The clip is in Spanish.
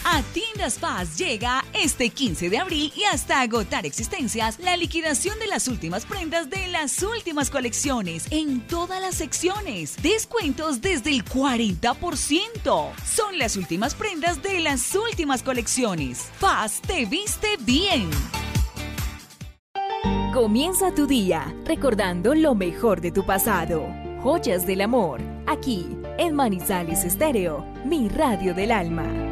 A Tiendas Paz llega este 15 de abril y hasta agotar existencias la liquidación de las últimas prendas de las últimas colecciones en todas las secciones. Descuentos desde el 40%. Son las últimas prendas de las últimas colecciones. Paz te viste bien. Comienza tu día recordando lo mejor de tu pasado. Joyas del amor, aquí en Manizales Estéreo, mi radio del alma.